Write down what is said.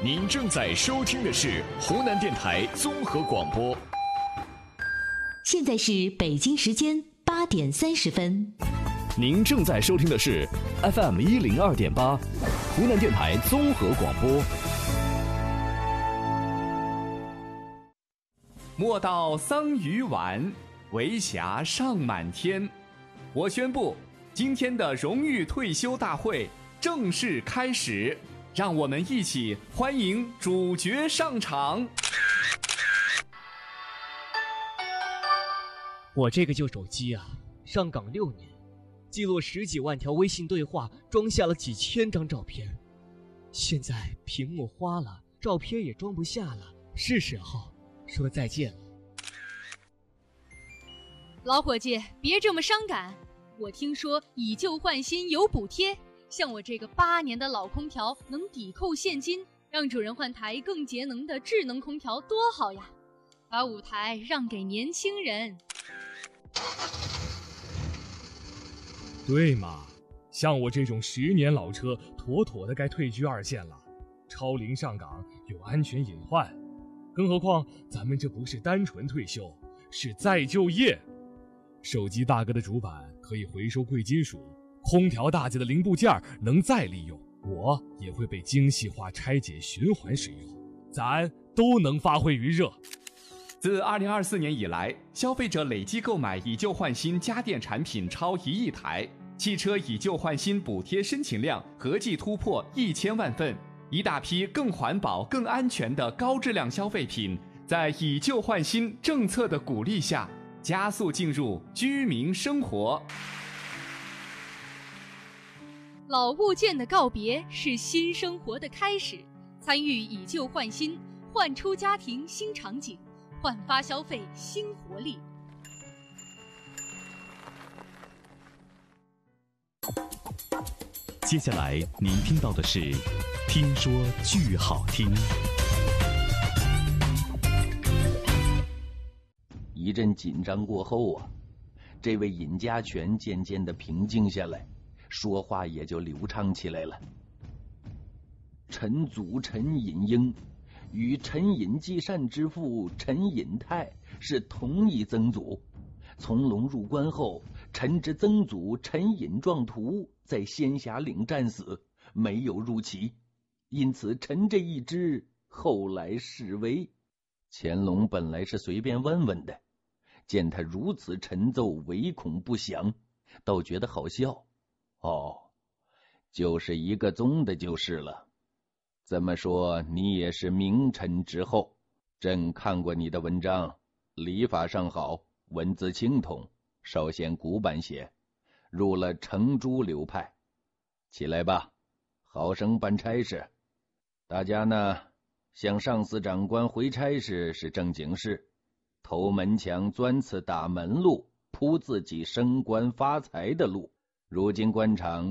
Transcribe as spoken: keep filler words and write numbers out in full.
您正在收听的是湖南电台综合广播。 现在是北京时间八点三十分。 您正在收听的是 F M 一零二点八，湖南电台综合广播。 莫道桑榆晚，为霞尚满天。我宣布，今天的荣誉退休大会正式开始，让我们一起欢迎主角上场。 我这个旧手机啊，上岗六年，记录十几万条微信对话，装下了几千张照片。现在屏幕花了，照片也装不下了，是时候说再见了。 老伙计，别这么伤感。我听说以旧换新有补贴，像我这个八年的老空调能抵扣现金，让主人换台更节能的智能空调多好呀！把舞台让给年轻人。 对嘛，像我这种十年老车，妥妥的该退居二线了。超龄上岗有安全隐患，更何况咱们这不是单纯退休，是再就业。手机大哥的主板可以回收贵金属，空调大姐的零部件能再利用，我也会被精细化拆解循环使用，咱都能发挥余热。 自二零二四年以来，消费者累计购买以旧换新家电产品超一亿台，汽车以旧换新补贴申请量合计突破一千万份，一大批更环保、更安全的高质量消费品，在以旧换新政策的鼓励下，加速进入居民生活。 老物件的告别是新生活的开始，参与以旧换新，焕出家庭新场景，焕发消费新活力。 接下来您听到的是听说剧好听。 一阵紧张过后啊，这位尹家权渐渐的平静下来，说话也就流畅起来了。陈祖陈尹英与陈尹继善之父陈尹泰是同一曾祖。从龙入关后，陈之曾祖陈尹壮图在仙霞岭战死，没有入齐，因此陈这一支后来式微。乾隆本来是随便问问的，见他如此陈奏，唯恐不详，倒觉得好笑。哦，就是一个宗的就是了。这么说你也是名臣之后，朕看过你的文章，礼法上好，文字清统，稍显古板些，入了程朱流派。起来吧，好生办差事。大家呢，向上司长官回差事是正经事，偷门墙钻刺大门路，铺自己升官发财的路。如今官场